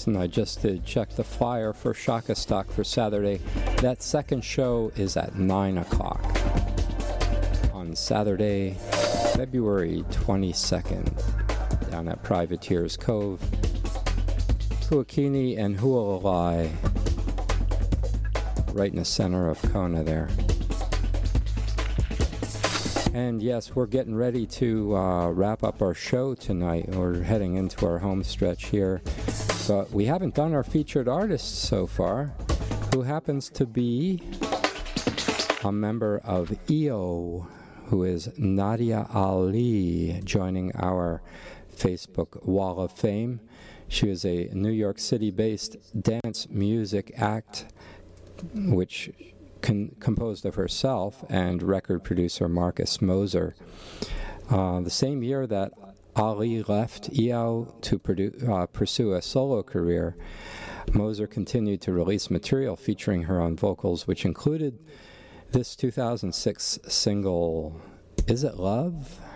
Listen, I just did check the flyer for Shaka Stock for Saturday. That second show is at 9 o'clock on Saturday, February 22nd, down at Privateers Cove, Huakini and Hualalai, right in the center of Kona there. And yes, we're getting ready to wrap up our show tonight. We're heading into our home stretch here. But we haven't done our featured artist so far, who happens to be a member of EO, who is Nadia Ali, joining our Facebook Wall of Fame. She is a New York City-based dance music act, which composed of herself and record producer Marcus Moser. The same year that Ali left EO to pursue a solo career, Moser continued to release material featuring her on vocals, which included this 2006 single, Is It Love?